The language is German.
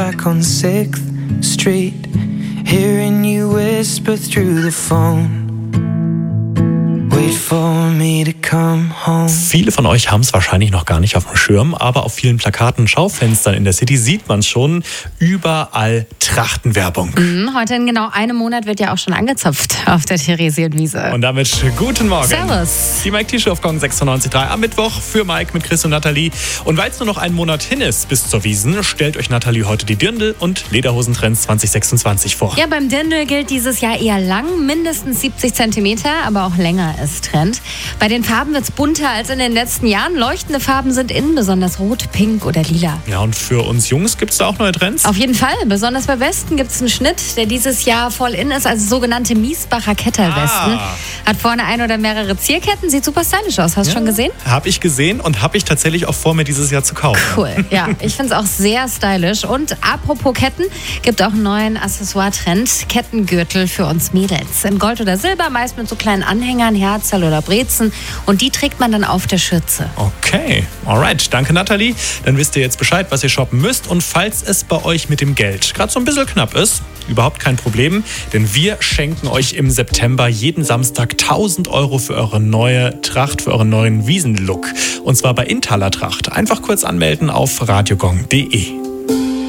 back on 6th Street, hearing you whisper through the phone. Wait for me to come home. Viele von euch haben es wahrscheinlich noch gar nicht auf dem Schirm, aber auf vielen Plakaten, Schaufenstern in der City sieht man schon überall Trachtenwerbung. Heute in genau einem Monat wird ja auch schon angezapft auf der Theresienwiese. Und damit guten Morgen. Servus. Die Mike T-Show auf Gong 96.3 am Mittwoch für Mike mit Chris und Nathalie. Und weil es nur noch einen Monat hin ist bis zur Wiesn, stellt euch Nathalie heute die Dirndl- und Lederhosentrends 2026 vor. Ja, beim Dirndl gilt dieses Jahr eher lang, mindestens 70 cm, aber auch länger ist Trend. Bei den Farben wird es bunter als in den letzten Jahren. Leuchtende Farben sind in, besonders rot, pink oder lila. Ja, und für uns Jungs gibt es da auch neue Trends? Auf jeden Fall. Besonders bei Westen gibt es einen Schnitt, der dieses Jahr voll in ist, also sogenannte Miesbacher Ketterwesten. Hat vorne ein oder mehrere Zierketten, sieht super stylisch aus. Hast du schon gesehen? Habe ich gesehen und habe ich tatsächlich auch vor, mir dieses Jahr zu kaufen. Cool, ja. Ich finde es auch sehr stylisch. Und apropos Ketten, gibt auch einen neuen Accessoire-Trend. Kettengürtel für uns Mädels. In Gold oder Silber, meist mit so kleinen Anhängern, Herzl oder Brezen. Und die trägt man dann auf der Schürze. Okay, alright. Danke, Nathalie. Dann wisst ihr jetzt Bescheid, was ihr shoppen müsst. Und falls es bei euch mit dem Geld gerade so ein bisschen knapp ist, überhaupt kein Problem. Denn wir schenken euch im September jeden Samstag 1.000 € für eure neue Tracht, für euren neuen Wiesenlook. Und zwar bei Inthaler Tracht. Einfach kurz anmelden auf radiogong.de.